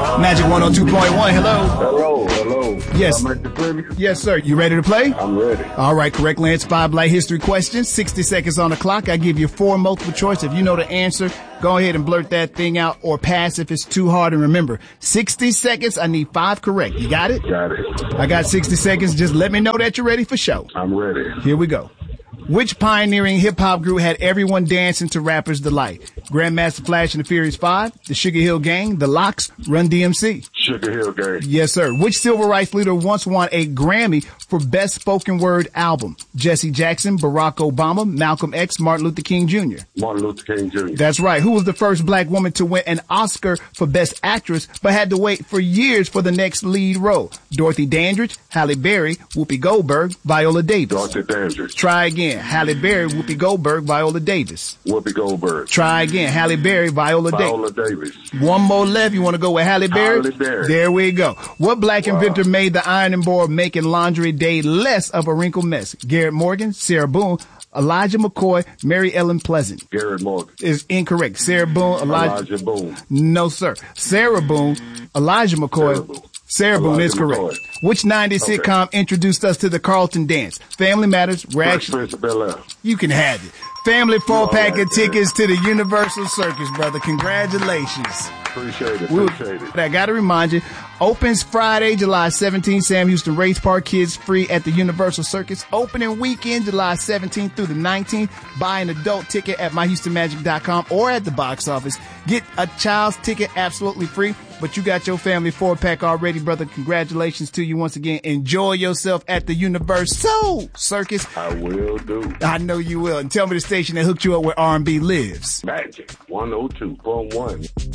Magic 102.1, hello. Hello. Yes. Yes, sir. You ready to play? I'm ready. All right, correctly answer 5 Black history questions. 60 seconds on the clock. I give you 4 multiple choice. If you know the answer, go ahead and blurt that thing out or pass if it's too hard. And remember, 60 seconds. I need 5 correct. You got it? Got it. I got 60 seconds. Just let me know that you're ready for show. I'm ready. Here we go. Which pioneering hip-hop group had everyone dancing to Rapper's Delight? Grandmaster Flash and the Furious 5, the Sugar Hill Gang, the Lox, Run DMC. Sugar Hill Gang. Yes, sir. Which civil rights leader once won a Grammy for Best Spoken Word Album? Jesse Jackson, Barack Obama, Malcolm X, Martin Luther King Jr. Martin Luther King Jr. That's right. Who was the first black woman to win an Oscar for Best Actress but had to wait for years for the next lead role? Dorothy Dandridge, Halle Berry, Whoopi Goldberg, Viola Davis. Dorothy Dandridge. Try again. Halle Berry, Whoopi Goldberg, Viola Davis. Whoopi Goldberg. Try again. Halle Berry, Viola Davis. One more left. You want to go with Halle Berry? Halle Berry. There we go. What black inventor made the ironing board making laundry day less of a wrinkle mess? Garrett Morgan, Sarah Boone, Elijah McCoy, Mary Ellen Pleasant. Garrett Morgan. Is incorrect. Sarah Boone, Elijah Boone. No, sir. Sarah Boone, Elijah McCoy. Sarah Boone is correct. McCoy. Which 90s sitcom introduced us to the Carlton Dance? Family Matters, Fresh Prince of Bel-Air. You can have it. Family 4-pack of tickets to the Universal Circus, brother. Congratulations. Appreciate it. I got to remind you, opens Friday, July 17th, Sam Houston Race Park. Kids free at the Universal Circus. Opening weekend, July 17th through the 19th. Buy an adult ticket at myhoustonmagic.com or at the box office. Get a child's ticket absolutely free. But you got your family 4-pack already, brother. Congratulations to you once again. Enjoy yourself at the Universal Circus. I will do. I know you will. And tell me the station that hooked you up where R&B lives. Magic 102.1.